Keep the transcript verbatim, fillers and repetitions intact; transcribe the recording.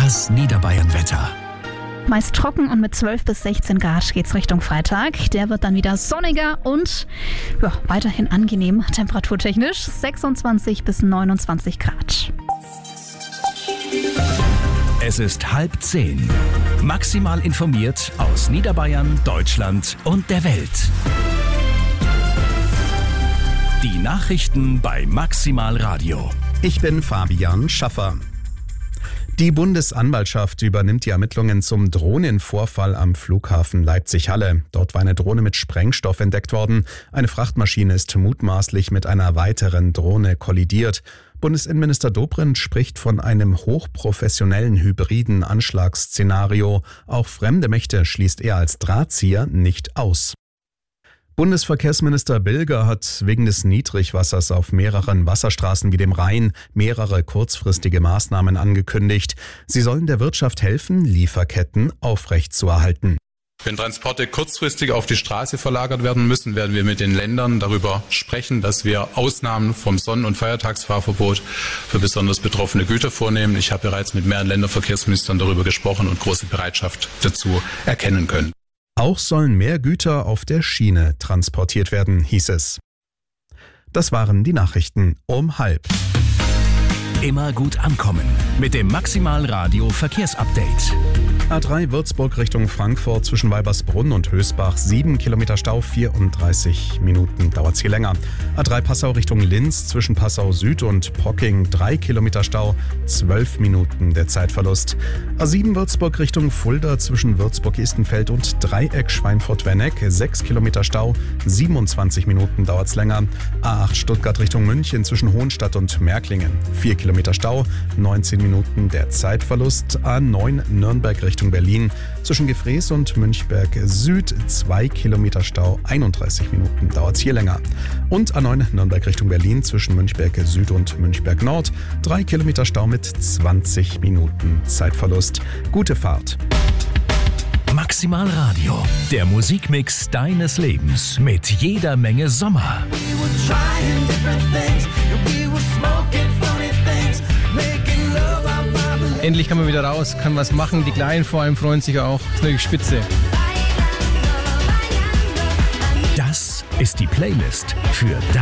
Das Niederbayern-Wetter. Meist trocken und mit zwölf bis sechzehn Grad geht's Richtung Freitag. Der wird dann wieder sonniger und ja, weiterhin angenehm temperaturtechnisch. sechsundzwanzig bis neunundzwanzig Grad. Es ist halb zehn. Maximal informiert aus Niederbayern, Deutschland und der Welt. Die Nachrichten bei Maximal Radio. Ich bin Fabian Schaffer. Die Bundesanwaltschaft übernimmt die Ermittlungen zum Drohnenvorfall am Flughafen Leipzig-Halle. Dort war eine Drohne mit Sprengstoff entdeckt worden. Eine Frachtmaschine ist mutmaßlich mit einer weiteren Drohne kollidiert. Bundesinnenminister Dobrindt spricht von einem hochprofessionellen hybriden Anschlagsszenario. Auch fremde Mächte schließt er als Drahtzieher nicht aus. Bundesverkehrsminister Bilger hat wegen des Niedrigwassers auf mehreren Wasserstraßen wie dem Rhein mehrere kurzfristige Maßnahmen angekündigt. Sie sollen der Wirtschaft helfen, Lieferketten aufrechtzuerhalten. Wenn Transporte kurzfristig auf die Straße verlagert werden müssen, werden wir mit den Ländern darüber sprechen, dass wir Ausnahmen vom Sonn- und Feiertagsfahrverbot für besonders betroffene Güter vornehmen. Ich habe bereits mit mehreren Länderverkehrsministern darüber gesprochen und große Bereitschaft dazu erkennen können. Auch sollen mehr Güter auf der Schiene transportiert werden, hieß es. Das waren die Nachrichten um halb. Immer gut ankommen mit dem Maximal Radio Verkehrsupdate. A drei Würzburg Richtung Frankfurt zwischen Weibersbrunn und Hösbach, sieben Kilometer Stau, vierunddreißig Minuten dauert es hier länger. A drei Passau Richtung Linz zwischen Passau Süd und Pocking, drei Kilometer Stau, zwölf Minuten der Zeitverlust. A sieben Würzburg Richtung Fulda zwischen Würzburg-Istenfeld und Dreieck Schweinfurt-Wenneck, sechs Kilometer Stau, siebenundzwanzig Minuten dauert es länger. A acht Stuttgart Richtung München zwischen Hohenstadt und Märklingen, vier Kilometer Stau, neunzehn Minuten der Zeitverlust. A neun Nürnberg Richtung Berlin zwischen Gefrees und Münchberg Süd, zwei Kilometer Stau, einunddreißig Minuten dauert es hier länger. Und A neun Nürnberg Richtung Berlin zwischen Münchberg Süd und Münchberg Nord, drei Kilometer Stau mit zwanzig Minuten Zeitverlust. Gute Fahrt. Maximal Radio, der Musikmix deines Lebens mit jeder Menge Sommer. Endlich kann man wieder raus, kann was machen. Die Kleinen vor allem freuen sich auch. Das ist natürlich spitze. Das ist die Playlist für